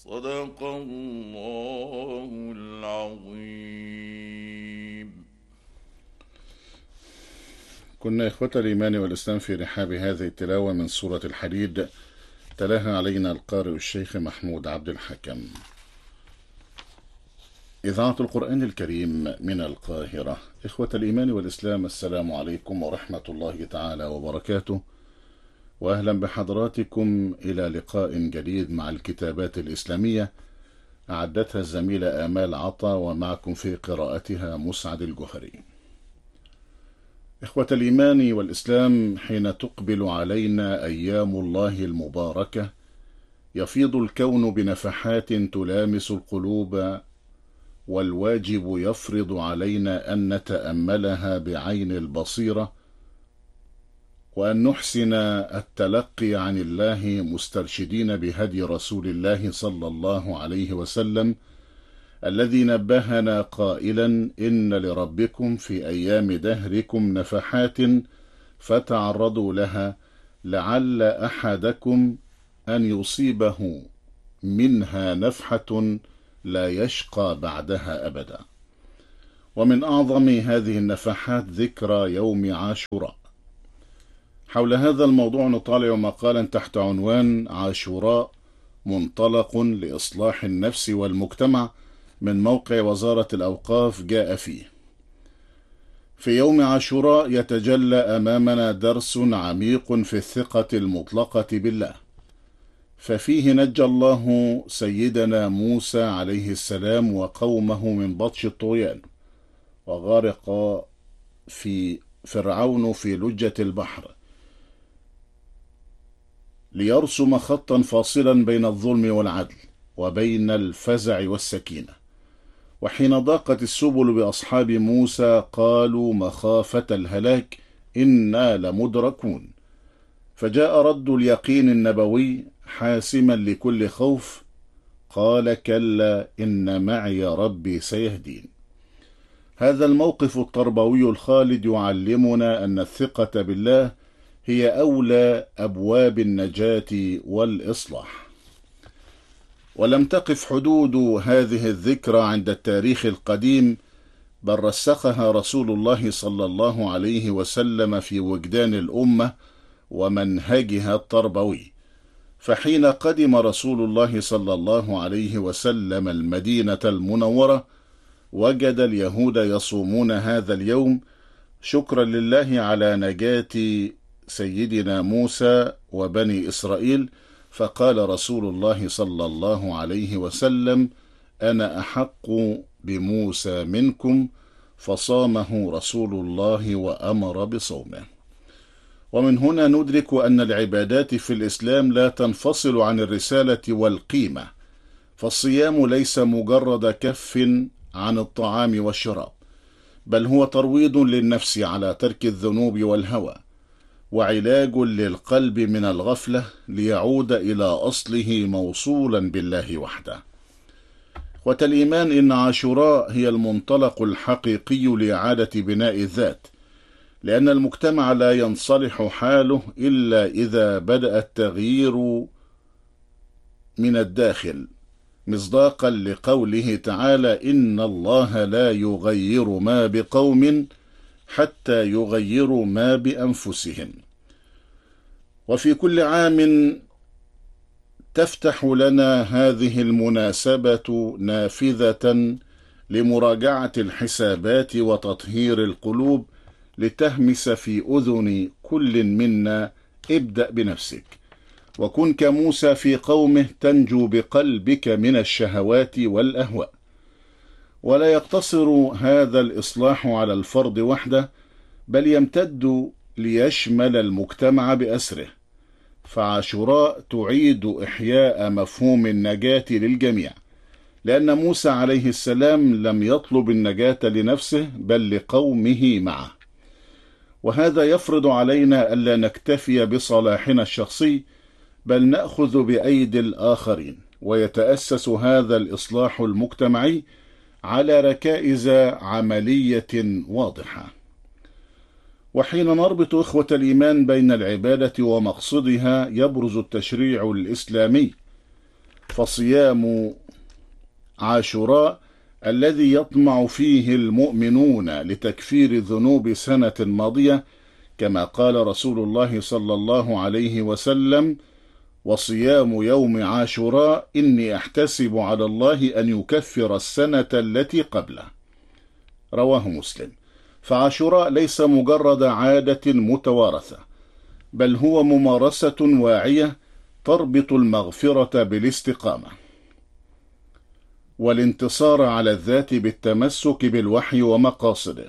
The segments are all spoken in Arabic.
صدق الله العظيم. كنا إخوة الإيمان والإسلام في رحاب هذه التلاوة من سورة الحديد، تلاها علينا القارئ الشيخ محمود عبد الحكم. إذاعة القرآن الكريم من القاهرة. إخوة الإيمان والإسلام، السلام عليكم ورحمة الله تعالى وبركاته، وأهلا بحضراتكم إلى لقاء جديد مع الكتابات الإسلامية أعدتها الزميلة آمال عطا، ومعكم في قراءتها مسعد الجهري. إخوة الإيمان والإسلام، حين تقبل علينا أيام الله المباركة يفيض الكون بنفحات تلامس القلوب، والواجب يفرض علينا أن نتأملها بعين البصيرة، وأن نحسن التلقي عن الله مسترشدين بهدي رسول الله صلى الله عليه وسلم، الذي نبهنا قائلا: إن لربكم في أيام دهركم نفحات فتعرضوا لها لعل أحدكم أن يصيبه منها نفحة لا يشقى بعدها أبدا. ومن أعظم هذه النفحات ذكرى يوم عاشوراء. حول هذا الموضوع نطالع مقالا تحت عنوان عاشوراء منطلق لإصلاح النفس والمجتمع، من موقع وزارة الأوقاف. جاء فيه: في يوم عاشوراء يتجلى أمامنا درس عميق في الثقة المطلقة بالله، ففيه نجى الله سيدنا موسى عليه السلام وقومه من بطش الطغيان، وغرق في فرعون في لجة البحر ليرسم خطا فاصلا بين الظلم والعدل وبين الفزع والسكينة. وحين ضاقت السبل بأصحاب موسى قالوا مخافة الهلاك إنا لمدركون، فجاء رد اليقين النبوي حاسما لكل خوف، قال: كلا إن معي ربي سيهدين. هذا الموقف التربوي الخالد يعلمنا أن الثقة بالله هي أولى أبواب النجاة والإصلاح. ولم تقف حدود هذه الذكرى عند التاريخ القديم، بل رسخها رسول الله صلى الله عليه وسلم في وجدان الأمة ومنهجها التربوي. فحين قدم رسول الله صلى الله عليه وسلم المدينة المنورة وجد اليهود يصومون هذا اليوم شكرا لله على نجاة سيدنا موسى وبني إسرائيل، فقال رسول الله صلى الله عليه وسلم: أنا أحق بموسى منكم، فصامه رسول الله وأمر بصومه. ومن هنا ندرك أن العبادات في الإسلام لا تنفصل عن الرسالة والقيمة، فالصيام ليس مجرد كف عن الطعام والشراب، بل هو ترويض للنفس على ترك الذنوب والهوى، وعلاج للقلب من الغفلة ليعود إلى أصله موصولا بالله وحده. وتالإيمان، إن عاشوراء هي المنطلق الحقيقي لإعادة بناء الذات، لأن المجتمع لا ينصلح حاله إلا إذا بدأ التغيير من الداخل، مصداقا لقوله تعالى: إن الله لا يغير ما بقوم حتى يغيروا ما بأنفسهم. وفي كل عام تفتح لنا هذه المناسبة نافذة لمراجعة الحسابات وتطهير القلوب، لتهمس في أذن كل منا: ابدأ بنفسك، وكن كموسى في قومه تنجو بقلبك من الشهوات والأهواء. ولا يقتصر هذا الإصلاح على الفرد وحده، بل يمتد ليشمل المجتمع بأسره، فعاشوراء تعيد إحياء مفهوم النجاة للجميع، لأن موسى عليه السلام لم يطلب النجاة لنفسه بل لقومه معه. وهذا يفرض علينا ألا نكتفي بصلاحنا الشخصي، بل نأخذ بأيدي الآخرين، ويتأسس هذا الإصلاح المجتمعي على ركائز عملية واضحة. وحين نربط إخوة الإيمان بين العبادة ومقصدها يبرز التشريع الإسلامي، فصيام عاشوراء الذي يطمع فيه المؤمنون لتكفير ذنوب سنة ماضية، كما قال رسول الله صلى الله عليه وسلم: وصيام يوم عاشوراء إني أحتسب على الله أن يكفر السنة التي قبله. رواه مسلم. فعاشوراء ليس مجرد عادة متوارثة، بل هو ممارسة واعية تربط المغفرة بالاستقامة والانتصار على الذات بالتمسك بالوحي ومقاصده.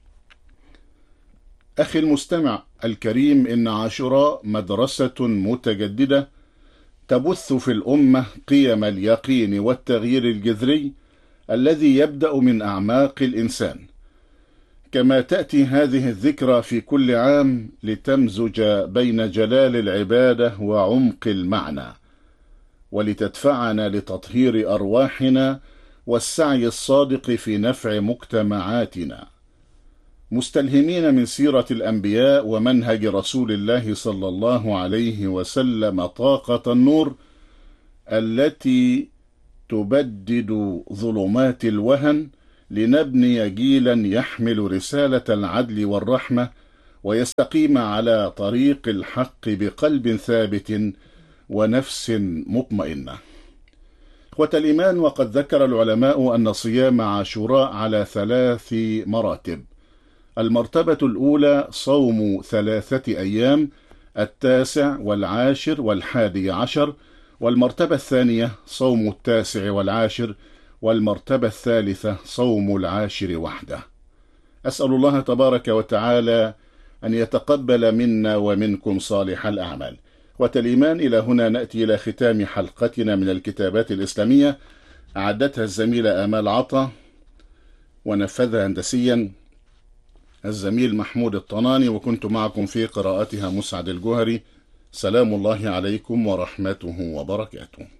أخي المستمع الكريم، إن عاشوراء مدرسة متجددة تبث في الأمة قيم اليقين والتغيير الجذري الذي يبدأ من أعماق الإنسان. كما تأتي هذه الذكرى في كل عام لتمزج بين جلال العبادة وعمق المعنى، ولتدفعنا لتطهير أرواحنا والسعي الصادق في نفع مجتمعاتنا، مستلهمين من سيرة الأنبياء ومنهج رسول الله صلى الله عليه وسلم طاقة النور التي تبدد ظلمات الوهن، لنبني جيلا يحمل رسالة العدل والرحمة ويستقيم على طريق الحق بقلب ثابت ونفس مطمئنة. إخوة الإيمان، وقد ذكر العلماء أن صيام عاشوراء على 3 مراتب. المرتبة الأولى صوم 3 أيام، 9 و10 و11، والمرتبة الثانية صوم 9 و10، والمرتبة الثالثة صوم 10 وحده. أسأل الله تبارك وتعالى أن يتقبل منا ومنكم صالح الأعمال. والإيمان، إلى هنا نأتي إلى ختام حلقتنا من الكتابات الإسلامية، أعدتها الزميلة آمال عطا ونفذها هندسيا الزميل محمود الطناني، وكنت معكم في قراءتها مسعد الجوهري. سلام الله عليكم ورحمته وبركاته.